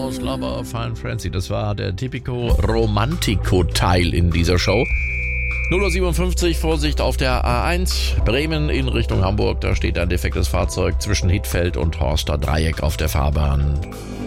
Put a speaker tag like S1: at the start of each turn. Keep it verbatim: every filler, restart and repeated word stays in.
S1: aus Lover, Fine Frenzy. Das war der Typico Romantico-Teil in dieser Show. null Uhr siebenundfünfzig, Vorsicht auf der A eins, Bremen in Richtung Hamburg. Da steht ein defektes Fahrzeug zwischen Hittfeld und Horster Dreieck auf der Fahrbahn.